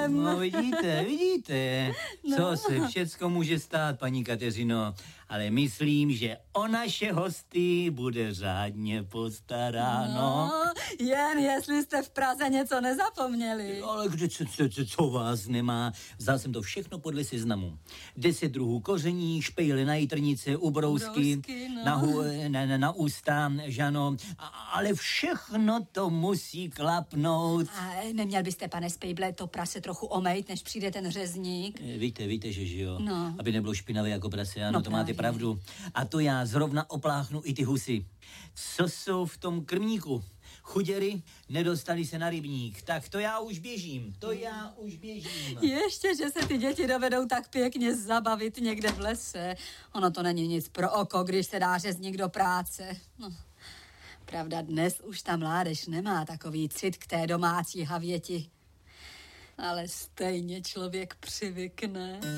jsem. No vidíte, co se všecko může stát, paní Kateřino, ale myslím, že o naše hosty bude řádně postaráno. No, jen jestli jste v Praze něco nezapomněli. Ale co vás nemá? Vzal jsem to všechno podle seznamu. 10 druhů koření, špejly na jitrnice, ubrousky, no. na ústa, žano, ale všechno to musí klapnout. A neměl byste, pane Spejble, to prase trochu omejt, než přijde ten řezník? Víte, že jo? No. Aby nebylo špinavé jako prase, ano, No to máte pravdu. A to já zrovna opláchnu i ty husy. Co jsou v tom krmníku? Chuděry nedostali se na rybník. Tak to já už běžím. Ještě, že se ty děti dovedou tak pěkně zabavit někde v lese. Ono to není nic pro oko, když se dá řezník do práce. No. Pravda, dnes už ta mládež nemá takový cit k té domácí havěti. Ale stejně člověk přivykne.